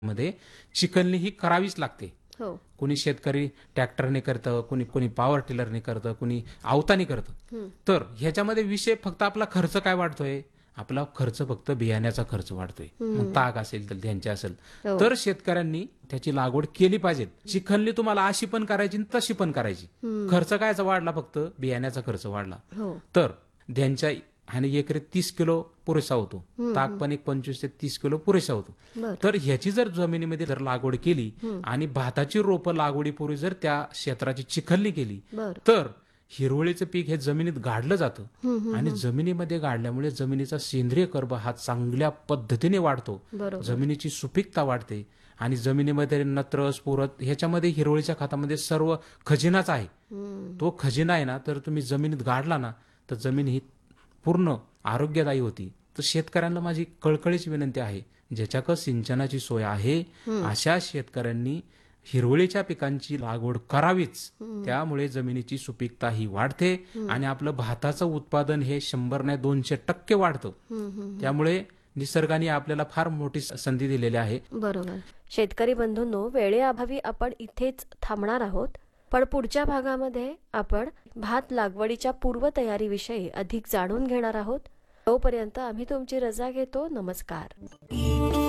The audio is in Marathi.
मध्ये चिखलणी ही करावीच लागते. हो. कोणी शेतकरी ट्रॅक्टरने करतं, कोणी पॉवर टिलरने करतं, कोणी आवताने करतं. तर ह्याच्यामध्ये विषय फक्त आपला खर्च काय वाढतोय, आपला खर्च फक्त बियाण्याचा खर्च वाढतोय. मग ताग असेल तर त्यांचे असेल हो. तर शेतकऱ्यांनी त्याची लागवड केली पाहिजे. चिखलणी तुम्हाला अशी पण करायची आणि तशी पण करायची. खर्च कायचा वाढला, फक्त बियाण्याचा खर्च वाढला. हो. तर त्यांच्या आणि एकरी 30 किलो पुरेसा होतो. ताक पण एक 25 ते 30 किलो पुरेसा होतो. बरं. तर ह्याची जर जमिनीमध्ये जर लागवड केली आणि भाताची रोपं लागवडीपूर्वी जर त्या क्षेत्राची चिखलणी केली बरं. तर हिरवळीचं पीक हे जमिनीत गाडलं जातं आणि जमिनीमध्ये गाडल्यामुळे जमिनीचा सेंद्रिय कर्ब हा चांगल्या पद्धतीने वाढतो. बरोबर. जमिनीची सुपीकता वाढते आणि जमिनीमध्ये नत्र स्फुरत ह्याच्यामध्ये हिरवळीच्या खतामध्ये सर्व खजिनाच आहे. तो खजिना आहे ना, तर तुम्ही जमिनीत गाडला ना तर जमीन ही पूर्ण आरोग्यदायी होती. तर शेतकऱ्यांना माझी कळकळीची विनंती आहे, ज्याच्याकडे सिंचनाची सोय आहे अशा शेतकऱ्यांनी हिरवळीच्या पिकांची लागवड करावीच. त्यामुळे जमिनीची सुपीकता ही वाढते आणि आपलं भाताचं उत्पादन हे 100 नाही 200% वाढतं. त्यामुळे निसर्गाने आपल्याला फार मोठी संधी दिलेली आहे. बरोबर. शेतकरी बंधूंनो, वेळेअभावी आपण इथेच थांबणार आहोत, पण पुढच्या भागामध्ये आपण भात लागवडीच्या पूर्वतयारीविषयी अधिक जाणून घेणार आहोत. तोपर्यंत आम्ही तुमची रजा घेतो. नमस्कार.